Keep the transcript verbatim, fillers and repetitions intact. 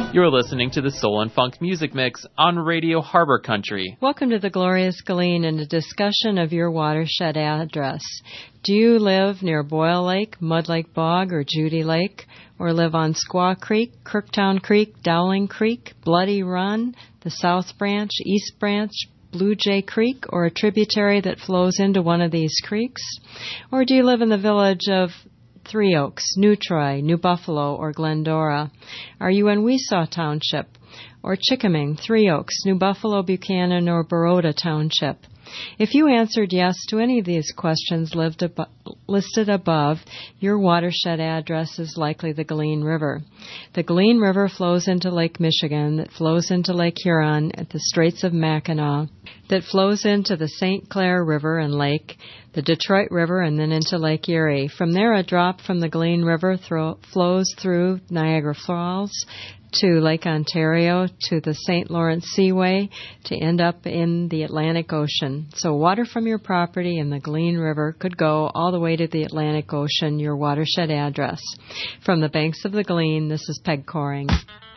You're listening to the Soul and Funk Music Mix on Radio Harbor Country. Welcome to the Glorious Galeen and a discussion of your watershed address. Do you live near Boyle Lake, Mud Lake Bog, or Judy Lake? Or live on Squaw Creek, Kirktown Creek, Dowling Creek, Bloody Run, the South Branch, East Branch, Blue Jay Creek, or a tributary that flows into one of these creeks? Or do you live in the village of Three Oaks, New Troy, New Buffalo, or Glendora? Are you in Weesaw Township, or Chickaming, Three Oaks, New Buffalo, Buchanan, or Baroda Township? If you answered yes to any of these questions lived ab- listed above, your watershed address is likely the Galeen River. The Galeen River flows into Lake Michigan, that flows into Lake Huron at the Straits of Mackinac, that flows into the Saint Clair River and Lake, the Detroit River, and then into Lake Erie. From there, a drop from the Galeen River thro- flows through Niagara Falls to Lake Ontario, to the Saint Lawrence Seaway, to end up in the Atlantic Ocean. So water from your property in the Galeen River could go all the way to the Atlantic Ocean, your watershed address. From the banks of the Galeen, this is Peg Coring.